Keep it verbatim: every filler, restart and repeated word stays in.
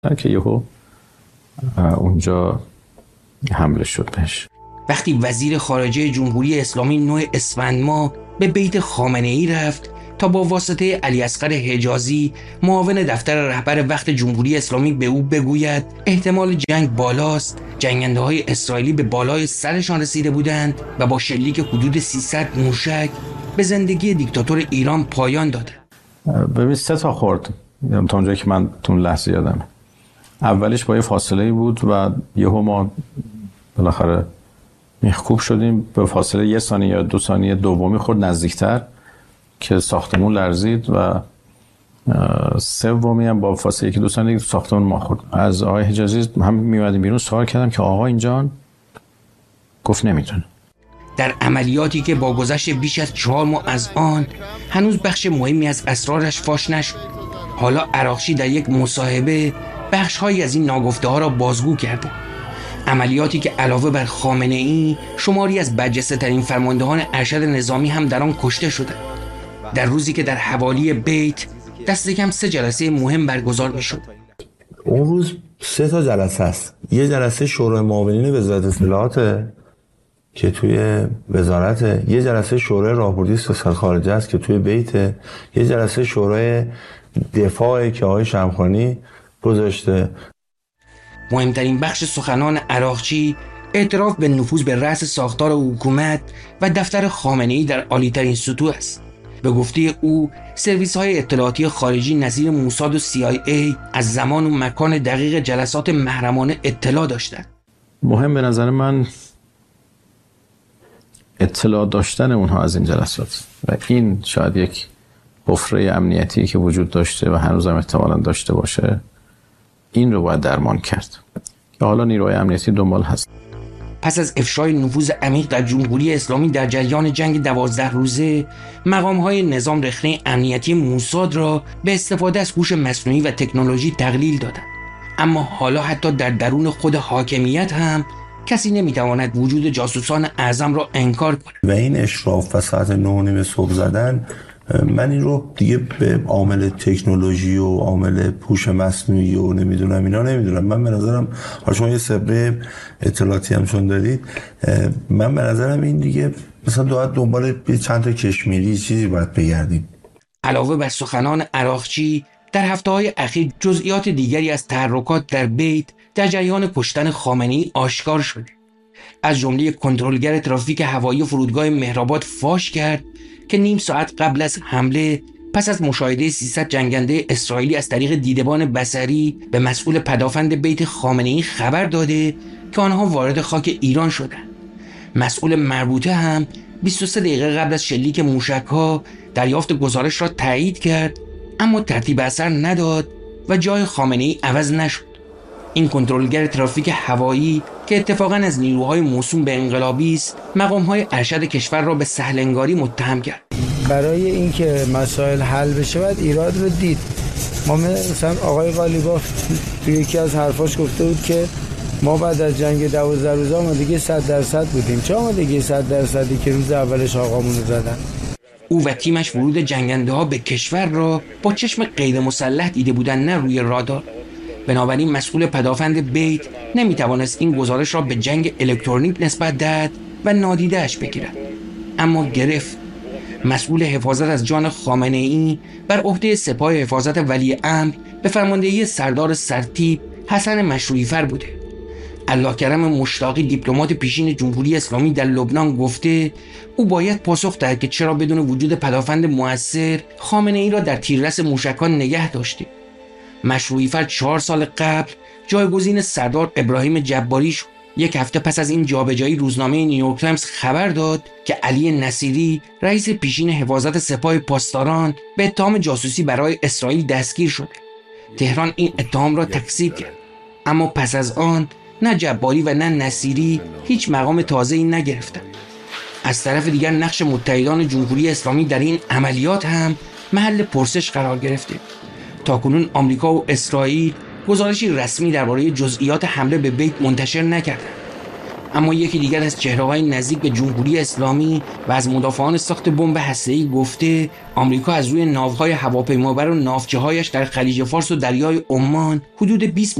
که یهو اونجا حمله شد بهش. وقتی وزیر خارجه جمهوری اسلامی نوح اسفند ماه به بیت خامنه ای رفت تا با واسطه علی اصغر حجازی معاون دفتر رهبر وقت جمهوری اسلامی به او بگوید احتمال جنگ بالاست، جنگنده های اسرائیلی به بالای سرشان رسیده بودند و با شلیک حدود سیصد موشک به زندگی دیکتاتور ایران پایان داده. ببین سه تا خورد تا اونجایی که من تو اون لحظه یادمه. اولیش با یه فاصله بود و یهو ما بالاخره میخکوب شدیم، به فاصله یه ثانیه یا دو ثانیه دومی خورد نزدیکتر که ساختمون لرزید و سومی هم با فاصله یک دو ثانیه ساختمون ما خورد. از آقای حجازی هم میومدیم بیرون سوال کردم که آقا اینجان؟ گفت نمیدونه. در عملیاتی که با گذشت بیش از چهار ماه از آن هنوز بخش مهمی از اسرارش فاش نشد، حالا عراقچی در یک مصاحبه بخش‌هایی از این ناگفته‌ها را بازگو کرده. عملیاتی که علاوه بر خامنه ای شماری از برجسته‌ترین فرماندهان ارشد نظامی هم در آن کشته شدند. در روزی که در حوالی بیت دست کم سه جلسه مهم برگزار می‌شد. اون روز سه تا جلسه است. یه جلسه شورای معاونین وزارت اطلاعات که توی وزارت، یه جلسه شورای راهبردی سیاست خارجه است که توی بیت، یه جلسه شورای دفاعی که آقای شمخانی گذاشته. مهمترین بخش سخنان عراقچی اعتراف به نفوذ به رأس ساختار حکومت و دفتر خامنه‌ای در عالی‌ترین سطوح است. به گفته او سرویس‌های اطلاعاتی خارجی نظیر موساد و سی آی ای از زمان و مکان دقیق جلسات محرمانه اطلاع داشتند. مهم به نظر من اطلاع داشتن اونها از این جلسات و این شاید یک حفره امنیتی که وجود داشته و هنوزم احتمالاً داشته باشه، این رو باید درمان کرد که حالا نیروهای امنیتی دنبال هست. پس از افشای نفوذ عمیق در جمهوری اسلامی در جریان جنگ دوازده روزه، مقام‌های نظام رخنه امنیتی موساد را به استفاده از هوش مصنوعی و تکنولوژی تقلیل دادند. اما حالا حتی در درون خود حاکمیت هم کسی نمیتواند وجود جاسوسان اعظم را انکار کند. و این اشراف و ساعت نه و نیم صبح زدن، من این رو دیگه به عامل تکنولوژی و عامل هوش مصنوعی و نمیدونم اینا نمیدونم. من به نظرم حالا شما یه سابقه اطلاعاتی هم چون دارید، من به نظرم این دیگه مثلا باید دنبال چند تا کشمیری چیزی باید بگردیم. علاوه بر سخنان عراقچی، در هفته‌های اخیر جزئیات دیگری از تحرکات در بیت در جریان کشتن خامنه‌ای آشکار شده. از جمله کنترلگر ترافیک هوایی فرودگاه مهرآباد فاش کرد که نیم ساعت قبل از حمله پس از مشاهده سیصد جنگنده اسرائیلی از طریق دیدبان بصری به مسئول پدافند بیت خامنه‌ای خبر داده که آنها وارد خاک ایران شدند. مسئول مربوطه هم بیست و سه دقیقه قبل از شلیک موشک‌ها دریافت گزارش را تایید کرد، اما ترتیب اثر نداد و جای خامنه‌ای عوض نشد. این کنترلگر ترافیک هوایی که اتفاقاً از نیروهای موسوم به انقلابی است، مقام‌های ارشد کشور را به سهل‌انگاری متهم کرد. برای اینکه مسائل حل بشه باید ایراد رو دید. ما مثلا آقای قالیباف توی یکی از حرفاش گفته بود که ما بعد از جنگ دوازده روزه آمادگی صد درصد بودیم. چه آمادگی صد درصدی که روز اولش آقامون رو زدن؟ او و تیمش ورود جنگنده ها به کشور را با چشم غیر مسلح دیده بودن، نه روی رادار. بنابراین مسئول پدافند بیت نمیتوانست این گزارش را به جنگ الکترونیک نسبت دهد و نادیده‌اش بگیرد، اما گرفت. مسئول حفاظت از جان خامنه ای بر عهده سپاه حفاظت ولی امر به فرماندهی سردار سرتیپ حسن مشروعی‌فر بوده. الله کرم مشتاقی دیپلمات پیشین جمهوری اسلامی در لبنان گفته او باید پاسخ دهد که چرا بدون وجود پدافند مؤثر خامنه ای را در تیررس موشکان نگه داشته. مشروعی‌فر چهار سال قبل جایگزین سردار ابراهیم جباری شد. یک هفته پس از این جابجایی روزنامه نیویورک تایمز خبر داد که علی نصیری رئیس پیشین حفاظت سپاه پاسداران به اتهام جاسوسی برای اسرائیل دستگیر شده. تهران این اتهام را تکذیب کرد، اما پس از آن نه جباری و نه نصیری هیچ مقام تازه‌ای نگرفتند. از طرف دیگر نقش متحدان جمهوری اسلامی در این عملیات هم محل پرسش قرار گرفته. تاکنون آمریکا و اسرائیل گزارشی رسمی درباره جزئیات حمله به بیت منتشر نکردند. اما یکی دیگر از چهره‌های نزدیک به جمهوری اسلامی و از مدافعان ساخت بمب هسته‌ای گفته آمریکا از روی ناوهای هواپیمابر و ناوچه‌هایش در خلیج فارس و دریای عمان حدود بیست